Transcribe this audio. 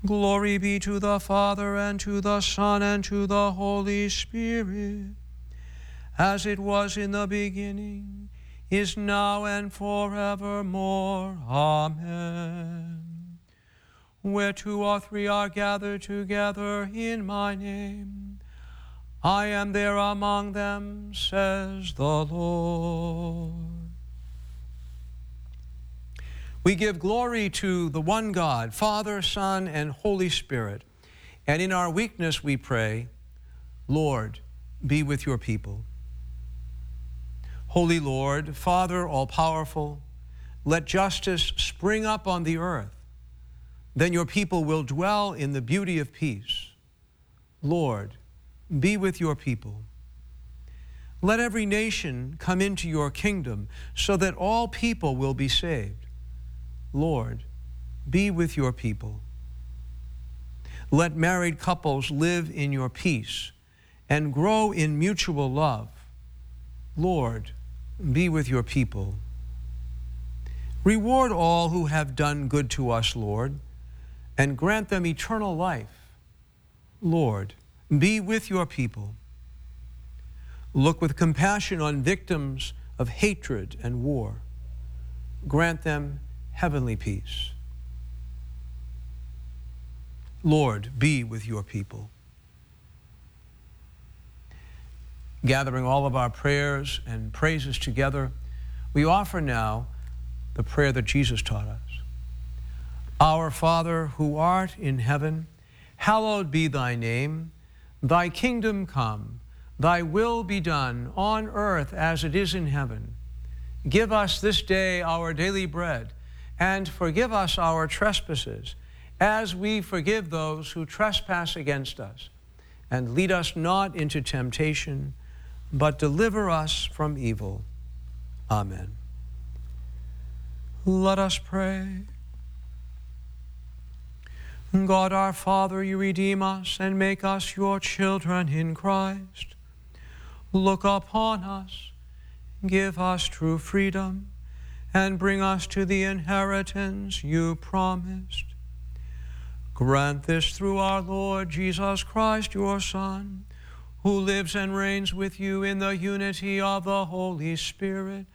Glory be to the Father, and to the Son, and to the Holy Spirit, as it was in the beginning, is now, and forevermore. Amen. Where two or three are gathered together in my name, I am there among them, says the Lord. We give glory to the one God, Father, Son, and Holy Spirit. And in our weakness we pray, Lord, be with your people. Holy Lord, Father all-powerful, let justice spring up on the earth. Then your people will dwell in the beauty of peace. Lord, be with your people. Let every nation come into your kingdom so that all people will be saved. Lord, be with your people. Let married couples live in your peace and grow in mutual love. Lord, be with your people. Reward all who have done good to us, Lord, and grant them eternal life. Lord, be with your people. Look with compassion on victims of hatred and war. Grant them heavenly peace. Lord, be with your people. Gathering all of our prayers and praises together, we offer now the prayer that Jesus taught us. Our Father, who art in heaven, hallowed be thy name. Thy kingdom come, thy will be done on earth as it is in heaven. Give us this day our daily bread, and forgive us our trespasses, as we forgive those who trespass against us. And lead us not into temptation, but deliver us from evil. Amen. Let us pray. God our Father, you redeem us and make us your children in Christ. Look upon us, give us true freedom, and bring us to the inheritance you promised. Grant this through our Lord Jesus Christ, your Son, who lives and reigns with you in the unity of the Holy Spirit,